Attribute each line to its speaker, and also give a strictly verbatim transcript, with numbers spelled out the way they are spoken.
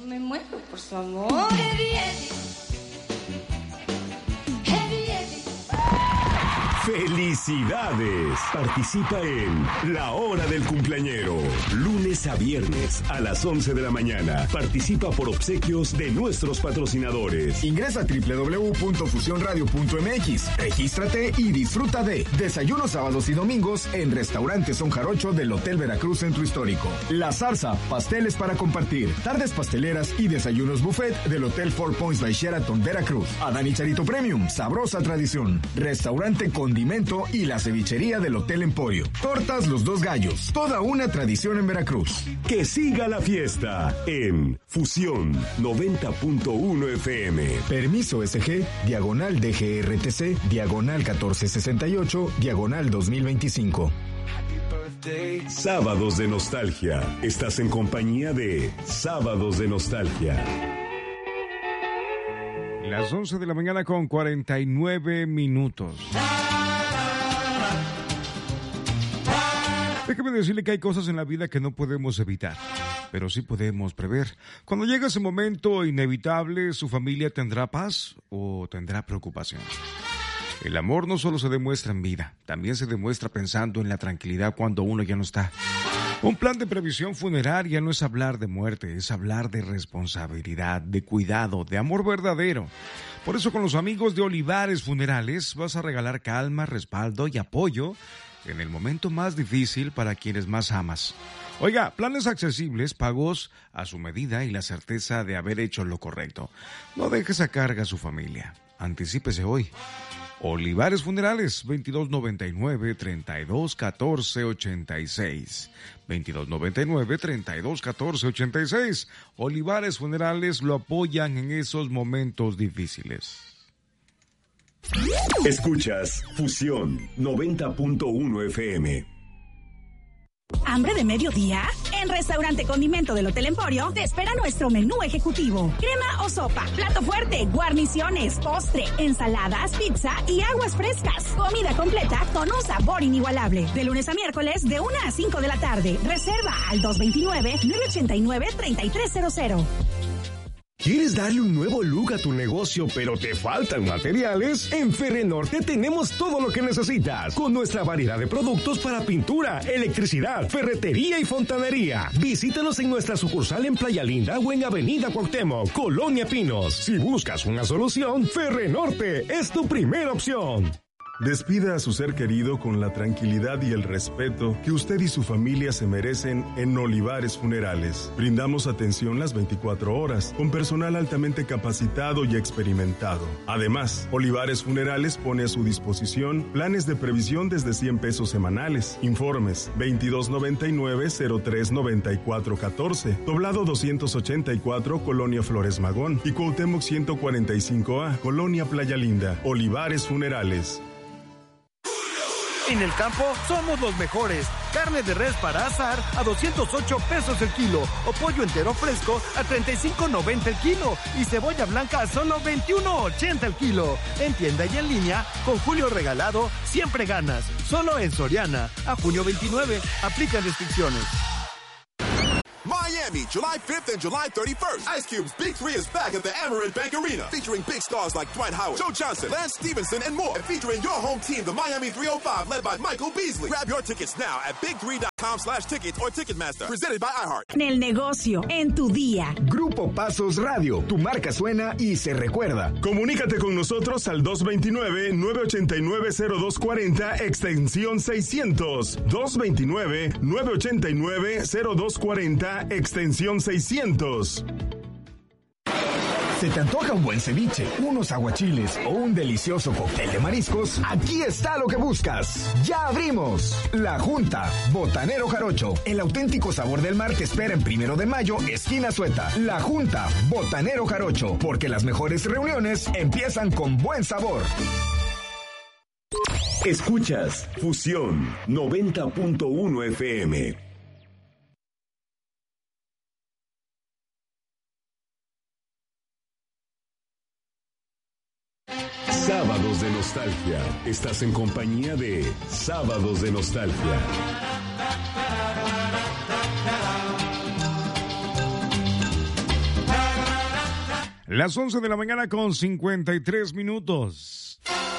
Speaker 1: me muero por su amor. Heavy, heavy. Heavy, heavy.
Speaker 2: ¡Felicidades! Participa en La Hora del Cumpleañero. Lunes a viernes a las once de la mañana. Participa por obsequios de nuestros patrocinadores.
Speaker 3: Ingresa a doble u doble u doble u punto fusión radio punto eme equis. Regístrate y disfruta de desayunos sábados y domingos en Restaurante Son Jarocho del Hotel Veracruz Centro Histórico. La Zarza, pasteles para compartir. Tardes pasteleras y desayunos buffet del Hotel Four Points by Sheraton Veracruz. Adán y Charito Premium, sabrosa tradición. Restaurante Condimento y la cevichería del Hotel Emporio. Tortas Los Dos Gallos, toda una tradición en Veracruz.
Speaker 2: Que siga la fiesta en Fusión noventa punto uno F M.
Speaker 3: Permiso S G, diagonal D G R T C, diagonal catorce sesenta y ocho, diagonal dos mil veinticinco.
Speaker 2: Sábados de Nostalgia. Estás en compañía de Sábados de Nostalgia.
Speaker 4: Las once de la mañana con cuarenta y nueve minutos. Déjeme decirle que hay cosas en la vida que no podemos evitar, pero sí podemos prever. Cuando llega ese momento inevitable, ¿su familia tendrá paz o tendrá preocupación? El amor no solo se demuestra en vida, también se demuestra pensando en la tranquilidad cuando uno ya no está. Un plan de previsión funeraria no es hablar de muerte, es hablar de responsabilidad, de cuidado, de amor verdadero. Por eso con los amigos de Olivares Funerales vas a regalar calma, respaldo y apoyo en el momento más difícil para quienes más amas. Oiga, planes accesibles, pagos a su medida y la certeza de haber hecho lo correcto. No dejes a carga a su familia. Anticípese hoy. Olivares Funerales, veintidós noventa y nueve, treinta y dos catorce ochenta y seis. veintidós noventa y nueve, treinta y dos catorce ochenta y seis. Olivares Funerales lo apoyan en esos momentos difíciles.
Speaker 2: Escuchas Fusión noventa punto uno F M.
Speaker 5: ¿Hambre de mediodía? En Restaurante Condimento del Hotel Emporio te espera nuestro menú ejecutivo. Crema o sopa, plato fuerte, guarniciones, postre, ensaladas, pizza y aguas frescas. Comida completa con un sabor inigualable. De lunes a miércoles de una a cinco de la tarde. Reserva al dos dos nueve, nueve ocho nueve, tres tres cero cero.
Speaker 2: ¿Quieres darle un nuevo look a tu negocio, pero te faltan materiales? En Ferrenorte tenemos todo lo que necesitas, con nuestra variedad de productos para pintura, electricidad, ferretería y fontanería. Visítanos en nuestra sucursal en Playa Linda o en Avenida Cuauhtémoc, Colonia Pinos. Si buscas una solución, Ferrenorte es tu primera opción.
Speaker 6: Despida a su ser querido con la tranquilidad y el respeto que usted y su familia se merecen en Olivares Funerales. Brindamos atención las veinticuatro horas, con personal altamente capacitado y experimentado. Además, Olivares Funerales pone a su disposición planes de previsión desde cien pesos semanales. Informes veintidós noventa y nueve, cero tres noventa y cuatro catorce, Doblado doscientos ochenta y cuatro, Colonia Flores Magón, y Cuauhtémoc ciento cuarenta y cinco A, Colonia Playa Linda. Olivares Funerales.
Speaker 7: En el campo somos los mejores. Carne de res para asar a doscientos ocho pesos el kilo. O pollo entero fresco a treinta y cinco noventa el kilo. Y cebolla blanca a solo veintiuno ochenta el kilo. En tienda y en línea, con Julio Regalado, siempre ganas. Solo en Soriana. A junio veintinueve. Aplican restricciones.
Speaker 8: Miami, July fifth and July thirty-first. Ice Cube's Big Three is back at the Amerant Bank Arena, featuring big stars like Dwight Howard, Joe Johnson, Lance Stevenson, and more. And featuring your home team, the Miami three oh five, led by Michael Beasley. Grab your tickets now at big three dot com slash tickets or Ticketmaster. Presented by iHeart.
Speaker 5: En el negocio, en tu día.
Speaker 3: Grupo Pasos Radio, tu marca suena y se recuerda.
Speaker 6: Comunícate con nosotros al dos dos nueve, nueve ocho nueve, cero dos cuatro cero, extensión seiscientos. dos dos nueve, nueve ocho nueve, cero dos cuatro cero, extensión seiscientos.
Speaker 3: ¿Se te antoja un buen ceviche, unos aguachiles o un delicioso cóctel de mariscos? Aquí está lo que buscas. ¡Ya abrimos! La Junta, Botanero Jarocho. El auténtico sabor del mar te espera en Primero de Mayo, esquina Sueta. La Junta, Botanero Jarocho. Porque las mejores reuniones empiezan con buen sabor.
Speaker 2: Escuchas Fusión noventa punto uno F M. Sábados de Nostalgia. Estás en compañía de Sábados de Nostalgia.
Speaker 4: Las once de la mañana con cincuenta y tres minutos.